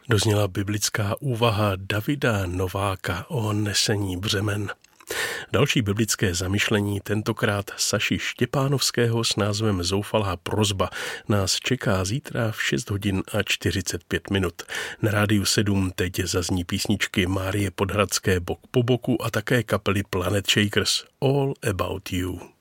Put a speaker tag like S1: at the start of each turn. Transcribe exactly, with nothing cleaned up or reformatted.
S1: Dozněla biblická úvaha Davida Nováka o nesení břemen. Další biblické zamyšlení, tentokrát Saši Štěpánovského s názvem Zoufalá prosba, nás čeká zítra v šest hodin a čtyřicet pět minut. Na Rádiu sedm teď zazní písničky Márie Podhradské Bok po boku a také kapely Planet Shakers All About You.